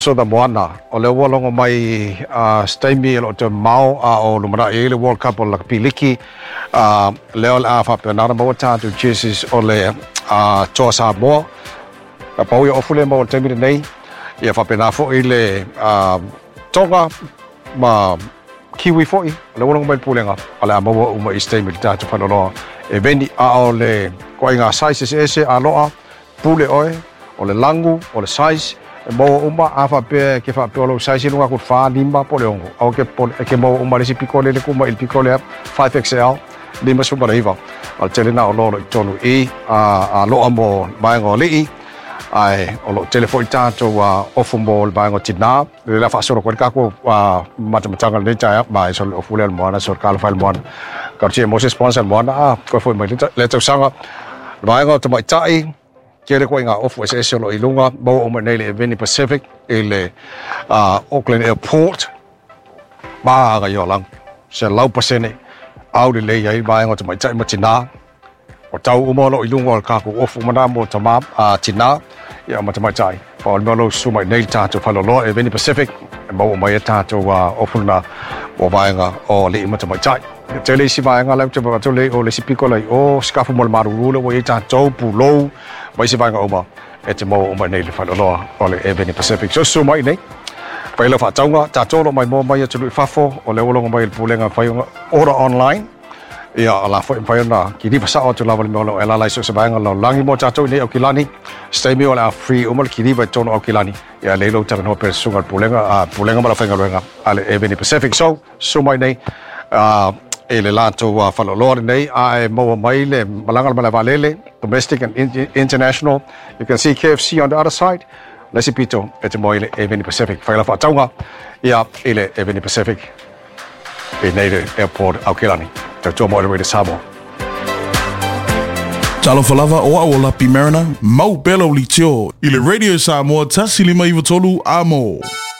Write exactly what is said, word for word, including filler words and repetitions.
So the moana o le walongo mai uh, stay me o te mau a o lumana e le World Cup o la piliki uh, leo le a whape nara maua tātu Jesus o le uh, toa sa moa a pau i ofule mo o te mire nei i a whape nā fo i le uh, tonga ma kiwi fo i le walongo mai pulenga a le a maua uma i stay me tātu whanoroa e veni a o le koe ngā sizes ese a loa pule oe o le langu o le size mo uma afa pe ke fa polo sai si lunga ku fa limba polongo au ke pol ke mo uma le si piccole le kuma il piccole five X L limba su baraiva al telena o lo tonu e a a lo amo ba ngo li ai o lo telefoni tanto wa ofu mo ba ngo tina le la fa so ko ka ko mata mata le cha ba so ofu le mo na so ka fa mo ka che mo sponsor mo na ko fo mo le to sanga ba ngo to mai tai Kere koe ngā ofu S S lo i lunga, mo o mai nei le Veni Pacific, i le uh, Auckland Airport, maaga i o lang, se lau pasene, au le lei ai mai ngota mai tai ma tina, o tau umolo i lunga o kāku ofu mana mo tama uh, tina, i a mata mai tai, o le molo su mai nei tātou whaloloa e Veni Pacific, e mo o mai e tātou uh, ofu na o vaenga o le i mata mai tai. Te le si vaenga lau te wakato le o le si piko lai o skafu mo le marurule o e tātou pulou, mai si vaenga oma e te mo o mai nei le whanaloa o le e Veni Pacific. So su mai nei, whai lau whataunga, tātolo mai mō mai atu lui whafo o le olonga mai le pulenga whaiunga order online. Ia ala whai whaiuna ki ripa sa o tu lawa le meolo e lalai so se vaenga lau langi mo tātou nei au kilani. Stay me o le a free umal ki ripa e tono au kilani. Ia leilo takan hoa pere sunga pulenga, a pulenga mala whainga ruenga a le e Veni Pacific. So, su mai nei, uh, e le lato wa whaloloa nei a e maua mai le malanga mala valele domestic and in international. You can see K F C on the other side. Lesi pito e te moile e Veni Pacific whaila whataunga ia e le e Veni Pacific e nei le airport au Kilani tau tua moile rei Samoa. Talo falava o a o Lapi Mariner mau belo li tio i le Radio Samoa tasili mai vatolu amo.